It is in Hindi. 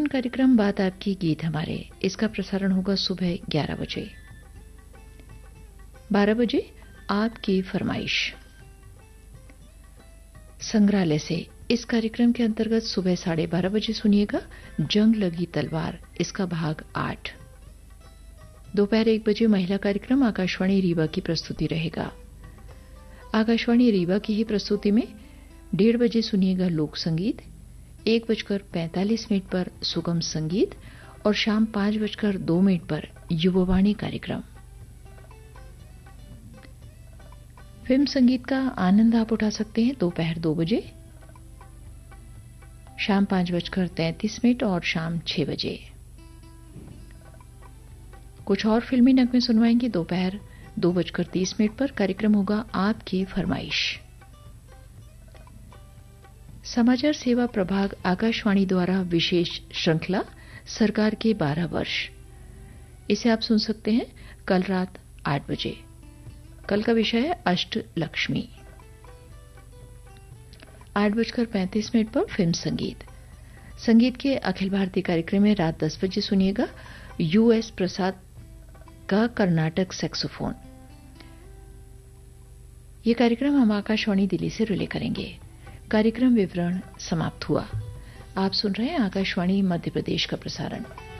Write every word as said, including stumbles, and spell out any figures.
कार्यक्रम बात आपकी गीत हमारे, इसका प्रसारण होगा सुबह ग्यारह बजे। बारह बजे आपकी फरमाइश संग्रहालय से। इस कार्यक्रम के अंतर्गत सुबह साढ़े बारह बजे सुनिएगा जंग लगी तलवार, इसका भाग आठ। दोपहर एक बजे महिला कार्यक्रम आकाशवाणी रीवा की प्रस्तुति रहेगा। आकाशवाणी रीवा की ही प्रस्तुति में डेढ़ बजे सुनिएगा लोक संगीत, एक बजकर पैंतालीस मिनट पर सुगम संगीत और शाम पांच बजकर दो मिनट पर युववाणी कार्यक्रम। फिल्म संगीत का आनंद आप उठा सकते हैं दोपहर दो बजे, शाम पांच बजकर तैंतीस मिनट और शाम छह बजे। कुछ और फिल्मी नगमे सुनवाएंगे दोपहर दो बजकर तीस मिनट पर। कार्यक्रम होगा आपकी फरमाइश। समाचार सेवा प्रभाग आकाशवाणी द्वारा विशेष श्रृंखला सरकार के बारह वर्ष, इसे आप सुन सकते हैं कल रात आठ बजे। कल का विषय है अष्ट लक्ष्मी। आठ बजकर पैंतीस मिनट पर फिल्म संगीत। संगीत के अखिल भारतीय कार्यक्रम में रात दस बजे सुनिएगा यूएस प्रसाद का कर्नाटक सैक्सोफोन। यह कार्यक्रम हम आकाशवाणी दिल्ली से रिले करेंगे। कार्यक्रम विवरण समाप्त हुआ। आप सुन रहे हैं आकाशवाणी मध्य प्रदेश का प्रसारण।